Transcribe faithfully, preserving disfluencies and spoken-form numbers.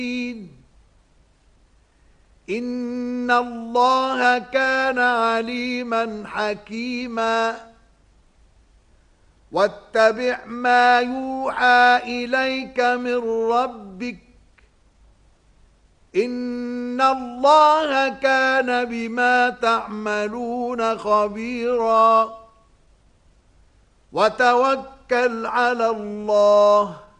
إن الله كان عليما حكيما واتبع ما يوحى إليك من ربك إن الله كان بما تعملون خبيرا وتوكل على الله